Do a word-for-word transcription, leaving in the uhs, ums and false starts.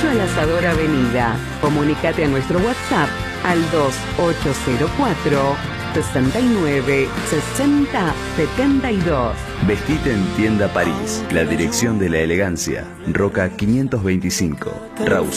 al Asador Avenida. Comunícate a nuestro WhatsApp al dos ocho cero cuatro, seis nueve, seis cero, siete dos. Vestite en Tienda París. La dirección de la elegancia. Roca quinientos veinticinco. Raus.